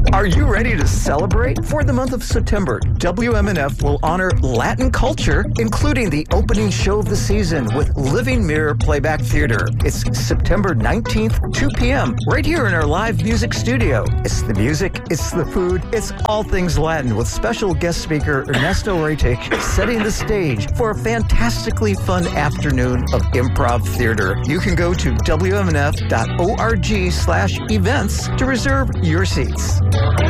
Are you ready to celebrate? For the month of September, WMNF will honor Latin culture, including the opening show of the season with Living Mirror Playback Theater. It's September 19th, 2 p.m., right here in our live music studio. It's the music, it's the food, it's all things Latin, with special guest speaker Ernesto Retic setting the stage for a fantastically fun afternoon of improv theater. You can go to WMNF.org/events to reserve your seats.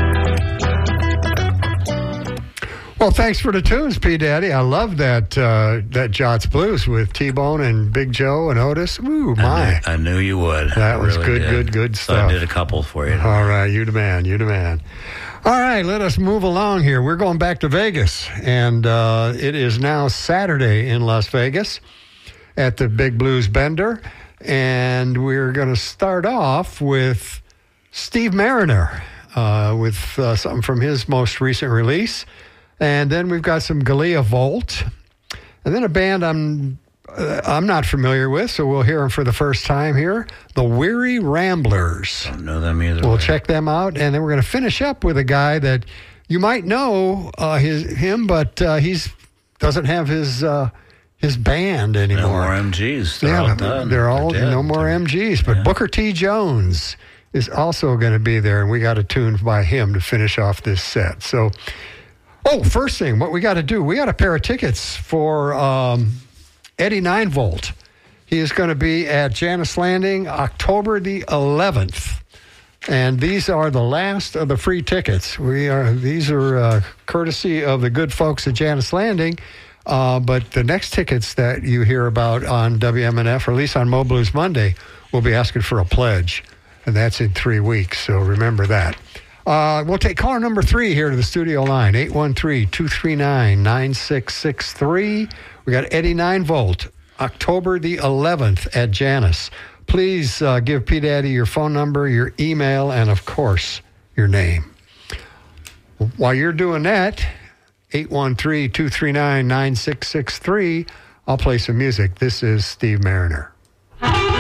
Well, thanks for the tunes, P. Daddy. I love that Jots Blues with T-Bone and Big Joe and Otis. Ooh, my. I knew you would. That was really good So stuff. I did a couple for you. All right, you the man. All right, let us move along here. We're going back to Vegas, and it is now Saturday in Las Vegas at the Big Blues Bender, and we're going to start off with Steve Mariner with something from his most recent release. And then we've got some Gallia Volt. And then a band I'm not familiar with, so we'll hear them for the first time here. The Weary Ramblers. Don't know them either. We'll check them out. And then we're going to finish up with a guy that you might know him, but he doesn't have his band anymore. No more MGs. They're all done. They're all dead. No more MGs. But Booker T. Jones is also going to be there, and we got a tune by him to finish off this set. So, first thing, what we got to do, we got a pair of tickets for Eddie 9 Volt. He is going to be at Janus Landing October the 11th. And these are the last of the free tickets. These are courtesy of the good folks at Janus Landing. But the next tickets that you hear about on WMNF, or at least on Mo Blues Monday, we'll be asking for a pledge. And that's in 3 weeks, so remember that. We'll take caller number 3 here to the studio line, 813-239-9663. We got Eddie 9 Volt, October the 11th at Janus. Please give P. Daddy your phone number, your email, and, of course, your name. While you're doing that, 813-239-9663, I'll play some music. This is Steve Mariner.